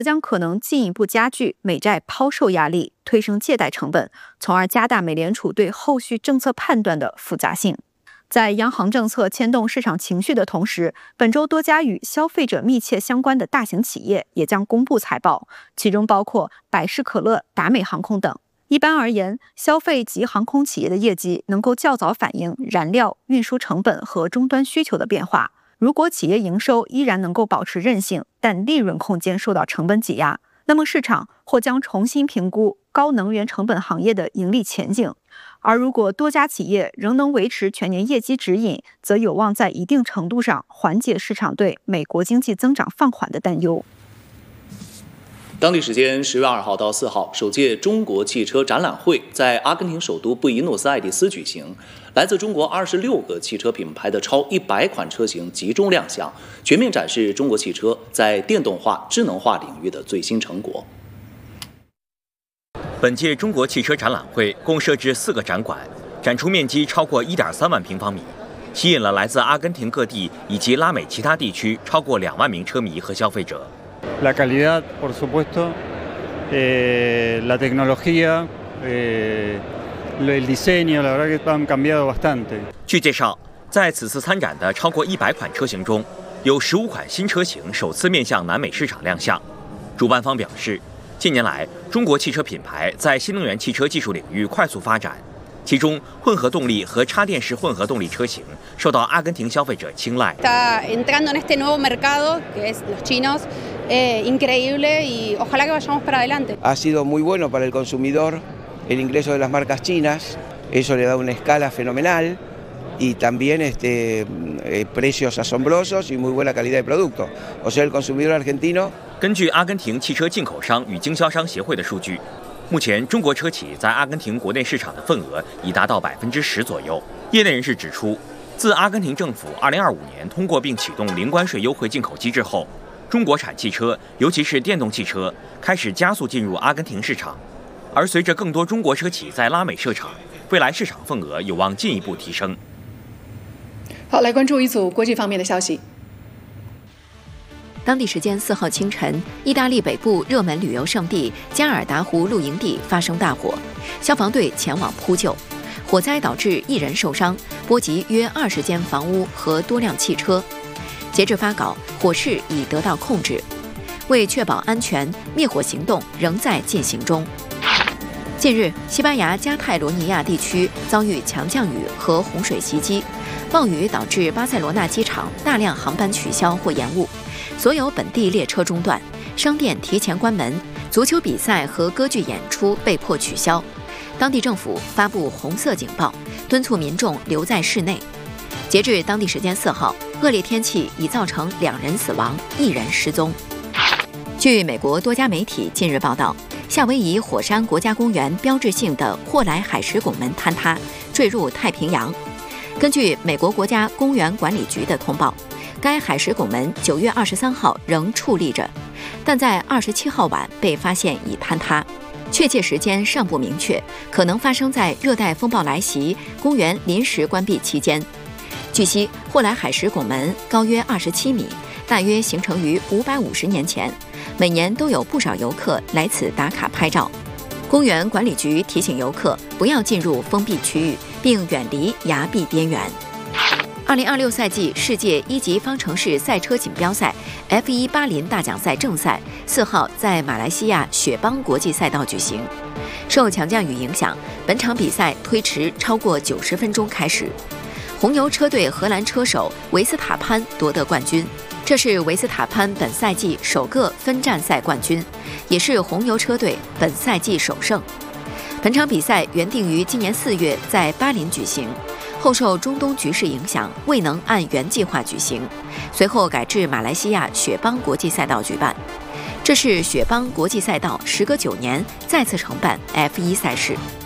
将可能进一步加剧美债抛售压力，推升借贷成本，从而加大美联储对后续政策判断的复杂性。在央行政策牵动市场情绪的同时，本周多家与消费者密切相关的大型企业也将公布财报，其中包括百事可乐、达美航空等。一般而言，消费及航空企业的业绩能够较早反映燃料、运输成本和终端需求的变化。如果企业营收依然能够保持韧性，但利润空间受到成本挤压，那么市场或将重新评估高能源成本行业的盈利前景。而如果多家企业仍能维持全年业绩指引，则有望在一定程度上缓解市场对美国经济增长放缓的担忧。 当地时间10月2号到4号，首届中国汽车展览会在阿根廷首都布宜诺斯艾利斯举行。来自中国26个汽车品牌的超100款车型集中亮相，全面展示中国汽车在电动化、智能化领域的最新成果。 本届中国汽车展览会共设置4个展馆，展出面积超过1.3万平方米，吸引了来自阿根廷各地以及拉美其他地区超过2万名车迷和消费者。 La calidad, por supuesto, la tecnología, el diseño, la verdad que han cambiado bastante. 据介绍，在此次参展的超过100款车型中，有15款新车型首次面向南美市场亮相。主办方表示，近年来，中国汽车品牌在新能源汽车技术领域快速发展，其中混合动力和插电式混合动力车型受到阿根廷消费者青睐。 Está entrando en este nuevo mercado que es los chinos, increíble y ojalá que vayamos para adelante. Ha sido muy bueno para el consumidor el ingreso de las marcas chinas, eso le da una escala fenomenal y también precios asombrosos y muy buena calidad de producto. O sea, el consumidor argentino。 根据阿根廷汽车进口商与经销商协会的数据，目前中国车企在阿根廷国内市场的份额已达到10%左右。业内人士指出，自阿根廷政府2025年通过并启动零关税优惠进口机制后，中国产汽车，尤其是电动汽车，开始加速进入阿根廷市场。而随着更多中国车企在拉美设厂，未来市场份额有望进一步提升。 好，来关注一组国际方面的消息。 当地时间4号清晨，意大利北部热门旅游胜地加尔达湖露营地发生大火，消防队前往扑救。火灾导致1人受伤，波及约20间房屋和多辆汽车。截至发稿，火势已得到控制。为确保安全，灭火行动仍在进行中。近日，西班牙加泰罗尼亚地区遭遇强降雨和洪水袭击，暴雨导致巴塞罗那机场大量航班取消或延误。所有本地列车中断，商店提前关门，足球比赛和歌剧演出被迫取消。当地政府发布红色警报，敦促民众留在室内。截至当地时间4号，恶劣天气已造成2人死亡，1人失踪。据美国多家媒体近日报道，夏威夷火山国家公园标志性的霍莱海蚀拱门坍塌，坠入太平洋。根据美国国家公园管理局的通报，该海蚀拱门9月23号仍矗立着，但在27号晚被发现已坍塌，确切时间尚不明确，可能发生在热带风暴来袭、公园临时关闭期间。据悉，霍莱海蚀拱门高约27米，大约形成于550年前，每年都有不少游客来此打卡拍照。公园管理局提醒游客不要进入封闭区域，并远离崖壁边缘。2026赛季世界1级方程式赛车锦标赛 F1 巴林大奖赛正赛4号在马来西亚雪邦国际赛道举行。受强降雨影响，本场比赛推迟超过90分钟开始。红牛车队荷兰车手维斯塔潘夺得冠军，这是维斯塔潘本赛季首个分站赛冠军，也是红牛车队本赛季首胜。本场比赛原定于今年4月在巴林举行，后受中东局势影响，未能按原计划举行，随后改至马来西亚雪邦国际赛道举办。这是雪邦国际赛道时隔9年再次承办 F1 赛事。